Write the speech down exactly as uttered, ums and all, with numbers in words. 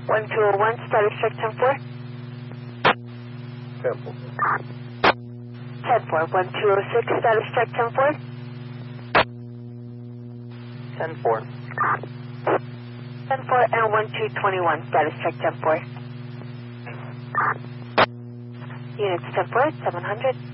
one two oh one, status check ten four. ten four. ten four, one two oh six, status check ten four. ten four. ten four and one two two one, status check ten four. Units ten four, seven hundred.